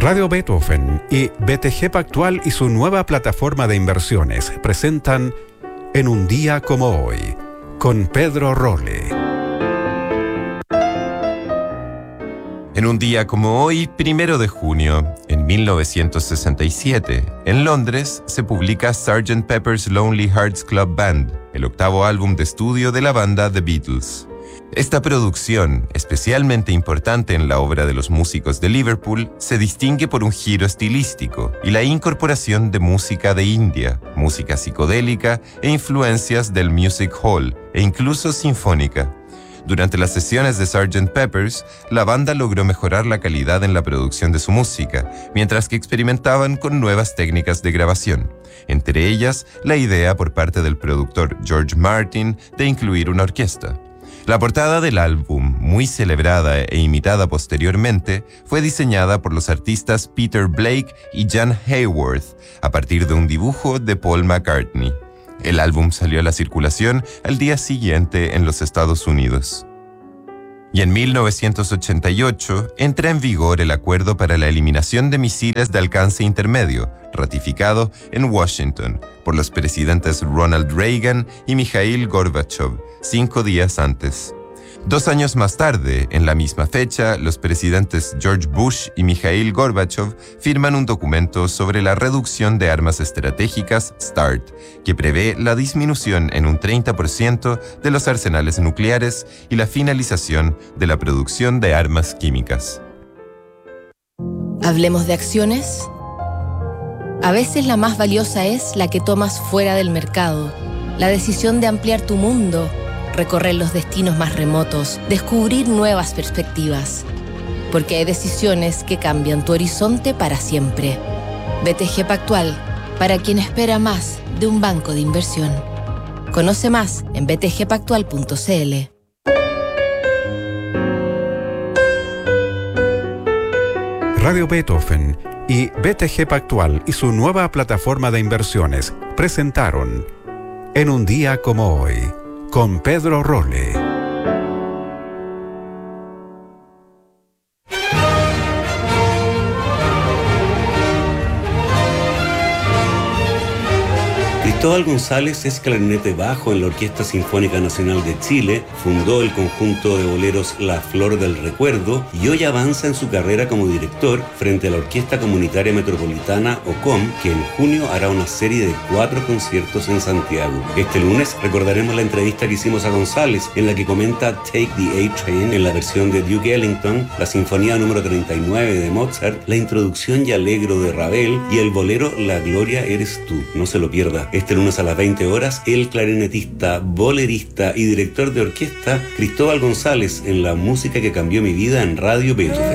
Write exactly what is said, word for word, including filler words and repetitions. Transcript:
Radio Beethoven y B T G Pactual y su nueva plataforma de inversiones presentan En un día como hoy, con Pedro Rolle. En un día como hoy, primero de junio, en mil novecientos sesenta y siete, en Londres se publica sergeant Pepper's Lonely Hearts Club Band, el octavo álbum de estudio de la banda The Beatles. Esta producción, especialmente importante en la obra de los músicos de Liverpool, se distingue por un giro estilístico y la incorporación de música de India, música psicodélica e influencias del music hall e incluso sinfónica. Durante las sesiones de sergeant Pepper's, la banda logró mejorar la calidad en la producción de su música, mientras que experimentaban con nuevas técnicas de grabación, entre ellas la idea por parte del productor George Martin de incluir una orquesta. La portada del álbum, muy celebrada e imitada posteriormente, fue diseñada por los artistas Peter Blake y Jan Hayworth, a partir de un dibujo de Paul McCartney. El álbum salió a la circulación al día siguiente en los Estados Unidos. Y en mil novecientos ochenta y ocho entra en vigor el Acuerdo para la Eliminación de Misiles de Alcance Intermedio, ratificado en Washington por los presidentes Ronald Reagan y Mikhail Gorbachev, cinco días antes. Dos años más tarde, en la misma fecha, los presidentes George Bush y Mikhail Gorbachev firman un documento sobre la reducción de armas estratégicas START, que prevé la disminución en un treinta por ciento de los arsenales nucleares y la finalización de la producción de armas químicas. ¿Hablemos de acciones? A veces la más valiosa es la que tomas fuera del mercado, la decisión de ampliar tu mundo, recorrer los destinos más remotos, descubrir nuevas perspectivas. Porque hay decisiones que cambian tu horizonte para siempre. B T G Pactual, para quien espera más de un banco de inversión. Conoce más en b t g pactual punto c l. Radio Beethoven y B T G Pactual y su nueva plataforma de inversiones presentaron En un día como hoy, con Pedro Rolle. Cristóbal González es clarinete bajo en la Orquesta Sinfónica Nacional de Chile, fundó el conjunto de boleros La Flor del Recuerdo y hoy avanza en su carrera como director frente a la Orquesta Comunitaria Metropolitana O C O M, que en junio hará una serie de cuatro conciertos en Santiago. Este lunes recordaremos la entrevista que hicimos a González, en la que comenta Take the A-Train en la versión de Duke Ellington, la Sinfonía número treinta y nueve de Mozart, la Introducción y Allegro de Ravel y el bolero La Gloria Eres Tú. No se lo pierda. Este lunes a las veinte horas, el clarinetista, bolerista y director de orquesta Cristóbal González en La Música que Cambió Mi Vida en Radio Beethoven.